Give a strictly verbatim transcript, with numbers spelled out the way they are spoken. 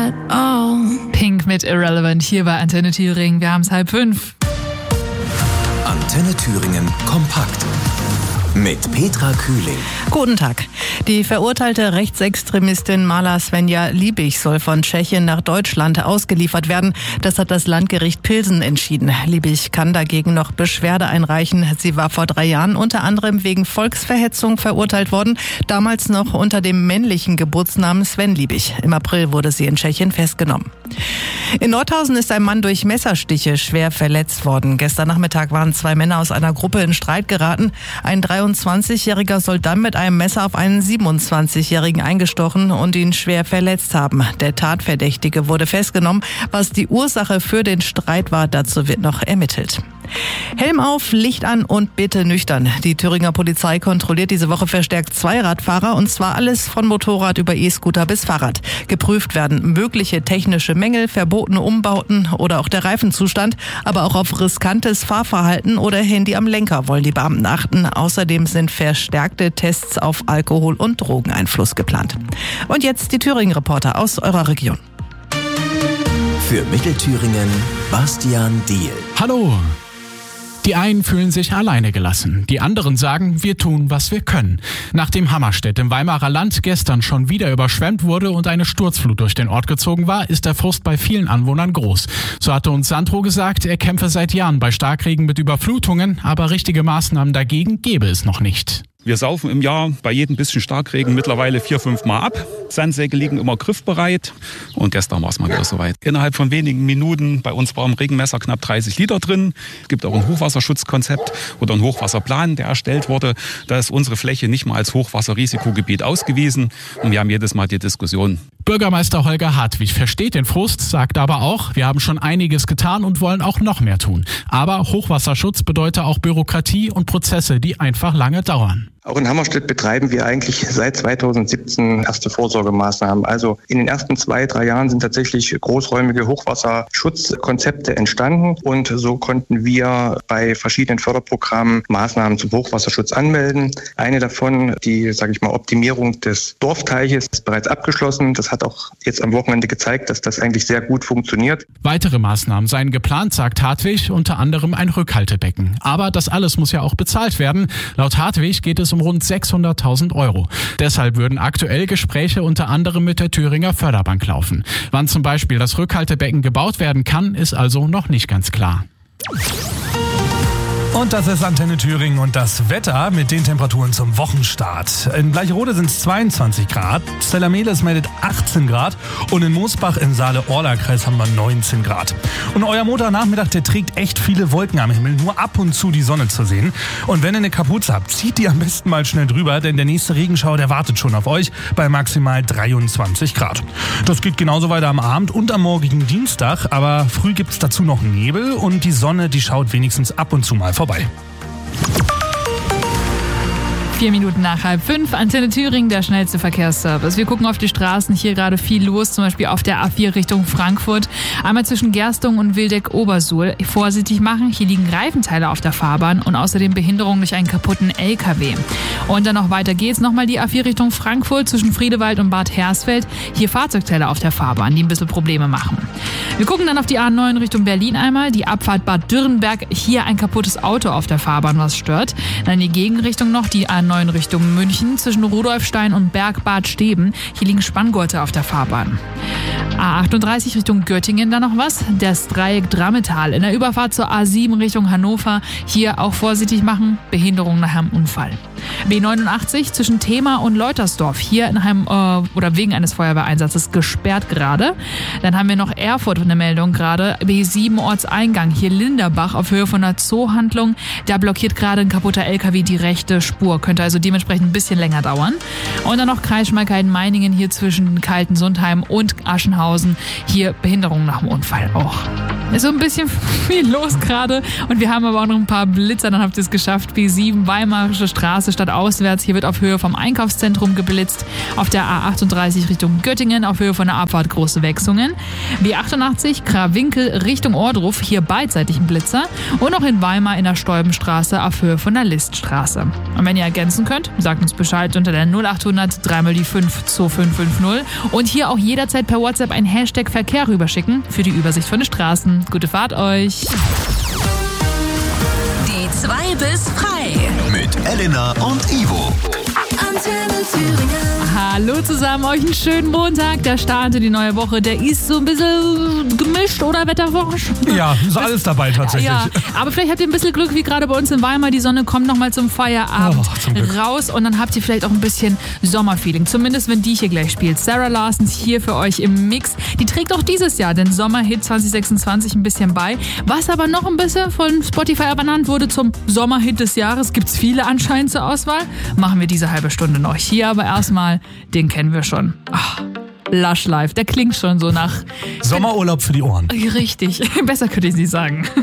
at all. Pink mit Irrelevant hier bei Antenne Thüringen. Wir haben es halb fünf. Antenne Thüringen kompakt. Mit Petra Kühling. Guten Tag. Die verurteilte Rechtsextremistin Mala Svenja Liebig soll von Tschechien nach Deutschland ausgeliefert werden. Das hat das Landgericht Pilsen entschieden. Liebig kann dagegen noch Beschwerde einreichen. Sie war vor drei Jahren unter anderem wegen Volksverhetzung verurteilt worden. Damals noch unter dem männlichen Geburtsnamen Sven Liebig. Im April wurde sie in Tschechien festgenommen. In Nordhausen ist ein Mann durch Messerstiche schwer verletzt worden. Gestern Nachmittag waren zwei Männer aus einer Gruppe in Streit geraten. Ein dreiundzwanzigjähriger soll dann mit einem Messer auf einen siebenundzwanzigjährigen eingestochen und ihn schwer verletzt haben. Der Tatverdächtige wurde festgenommen. Was die Ursache für den Streit war, dazu wird noch ermittelt. Helm auf, Licht an und bitte nüchtern. Die Thüringer Polizei kontrolliert diese Woche verstärkt Zweiradfahrer, und zwar alles von Motorrad über E-Scooter bis Fahrrad. Geprüft werden mögliche technische Mängel, verbotene Umbauten oder auch der Reifenzustand, aber auch auf riskantes Fahrverhalten oder Handy am Lenker wollen die Beamten achten. Außerdem sind verstärkte Tests auf Alkohol- und Drogeneinfluss geplant. Und jetzt die Thüringen-Reporter aus eurer Region. Für Mittelthüringen Bastian Diehl. Hallo! Die einen fühlen sich alleine gelassen, die anderen sagen, wir tun, was wir können. Nachdem Hammerstedt im Weimarer Land gestern schon wieder überschwemmt wurde und eine Sturzflut durch den Ort gezogen war, ist der Frust bei vielen Anwohnern groß. So hatte uns Sandro gesagt, er kämpfe seit Jahren bei Starkregen mit Überflutungen, aber richtige Maßnahmen dagegen gäbe es noch nicht. Wir saufen im Jahr bei jedem bisschen Starkregen mittlerweile vier, fünf Mal ab. Sandsäcke liegen immer griffbereit. Und gestern war es mal wieder soweit. Innerhalb von wenigen Minuten, bei uns war im Regenmesser knapp dreißig Liter drin. Es gibt auch ein Hochwasserschutzkonzept oder einen Hochwasserplan, der erstellt wurde. Da ist unsere Fläche nicht mal als Hochwasserrisikogebiet ausgewiesen. Und wir haben jedes Mal die Diskussion. Bürgermeister Holger Hartwig versteht den Frust, sagt aber auch, wir haben schon einiges getan und wollen auch noch mehr tun. Aber Hochwasserschutz bedeutet auch Bürokratie und Prozesse, die einfach lange dauern. Auch in Hammerstedt betreiben wir eigentlich seit zweitausendsiebzehn erste Vorsorgemaßnahmen. Also in den ersten zwei, drei Jahren sind tatsächlich großräumige Hochwasserschutzkonzepte entstanden. Und so konnten wir bei verschiedenen Förderprogrammen Maßnahmen zum Hochwasserschutz anmelden. Eine davon, die, sage ich mal, Optimierung des Dorfteiches, ist bereits abgeschlossen. Das hat auch jetzt am Wochenende gezeigt, dass das eigentlich sehr gut funktioniert. Weitere Maßnahmen seien geplant, sagt Hartwig, unter anderem ein Rückhaltebecken. Aber das alles muss ja auch bezahlt werden. Laut Hartwig geht es um rund sechshunderttausend Euro. Deshalb würden aktuell Gespräche unter anderem mit der Thüringer Förderbank laufen. Wann zum Beispiel das Rückhaltebecken gebaut werden kann, ist also noch nicht ganz klar. Und das ist Antenne Thüringen und das Wetter mit den Temperaturen zum Wochenstart. In Bleicherode sind es zweiundzwanzig Grad, Zellermeles meldet achtzehn Grad und in Moosbach im Saale-Orla-Kreis haben wir neunzehn Grad. Und euer Montagnachmittag, der trägt echt viele Wolken am Himmel, nur ab und zu die Sonne zu sehen. Und wenn ihr eine Kapuze habt, zieht die am besten mal schnell drüber, denn der nächste Regenschauer, der wartet schon auf euch bei maximal dreiundzwanzig Grad. Das geht genauso weiter am Abend und am morgigen Dienstag, aber früh gibt es dazu noch Nebel und die Sonne, die schaut wenigstens ab und zu mal vorbei. Vier Minuten nach halb fünf, Antenne Thüringen, der schnellste Verkehrsservice. Wir gucken auf die Straßen, hier gerade viel los, zum Beispiel auf der A vier Richtung Frankfurt. Einmal zwischen Gerstung und Wildeck-Obersuhl. Vorsichtig machen, hier liegen Reifenteile auf der Fahrbahn und außerdem Behinderung durch einen kaputten L K W. Und dann noch weiter geht's, nochmal die A vier Richtung Frankfurt zwischen Friedewald und Bad Hersfeld. Hier Fahrzeugteile auf der Fahrbahn, die ein bisschen Probleme machen. Wir gucken dann auf die A neun Richtung Berlin einmal, die Abfahrt Bad Dürrenberg. Hier ein kaputtes Auto auf der Fahrbahn, was stört. Dann die Gegenrichtung noch, die A neun Richtung München zwischen Rudolfstein und Bergbad Steben. Hier liegen Spanngurte auf der Fahrbahn. A achtunddreißig Richtung Göttingen dann noch was. Das Dreieck Drammetal in der Überfahrt zur A sieben Richtung Hannover. Hier auch vorsichtig machen, Behinderung nach einem Unfall. B neunundachtzig zwischen Thema und Leutersdorf. Hier in einem, äh, oder wegen eines Feuerwehreinsatzes gesperrt gerade. Dann haben wir noch Erfurt eine Meldung gerade. B sieben Ortseingang. Hier Linderbach auf Höhe von einer Zoohandlung. Da blockiert gerade ein kaputter L K W die rechte Spur. Könnte also dementsprechend ein bisschen länger dauern. Und dann noch Kreis Schmalkalden-Meiningen hier zwischen Kaltensundheim und Aschenhausen. Hier Behinderung nach dem Unfall auch. Ist so ein bisschen viel los gerade. Und wir haben aber auch noch ein paar Blitzer. Dann habt ihr es geschafft. B sieben Weimarische Straße Straße stadtauswärts. Hier wird auf Höhe vom Einkaufszentrum geblitzt. Auf der A achtunddreißig Richtung Göttingen auf Höhe von der Abfahrt Große Wechsungen. B achtundachtzig Krawinkel Richtung Ohrdruf, hier beidseitig ein Blitzer. Und auch in Weimar in der Stolbenstraße auf Höhe von der Liststraße. Und wenn ihr ergänzen könnt, sagt uns Bescheid unter der null achthundert dreimal die fünf zwei fünf fünf null. Und hier auch jederzeit per WhatsApp ein Hashtag Verkehr rüberschicken für die Übersicht von den Straßen. Gute Fahrt euch! Die zwei bis frei. Mit Elena und Ivo. Antenne Thüringen. Hallo zusammen, euch einen schönen Montag. Der Start in die neue Woche, der ist so ein bisschen gemischt, oder Wetterforsch? Ja, ist alles dabei tatsächlich. Ja, aber vielleicht habt ihr ein bisschen Glück, wie gerade bei uns in Weimar. Die Sonne kommt nochmal zum Feierabend Oh, zum Glück. raus und dann habt ihr vielleicht auch ein bisschen Sommerfeeling. Zumindest, wenn die hier gleich spielt. Sarah Larsons hier für euch im Mix. Die trägt auch dieses Jahr den Sommerhit zwanzig sechsundzwanzig ein bisschen bei. Was aber noch ein bisschen von Spotify benannt wurde zum Sommerhit des Jahres, gibt's viele anscheinend zur Auswahl. Machen wir diese halbe Stunde noch. Hier aber erstmal, den kennen wir schon. Ach, Lush Life, der klingt schon so nach Sommerurlaub für die Ohren. Richtig, besser könnte ich es nicht sagen.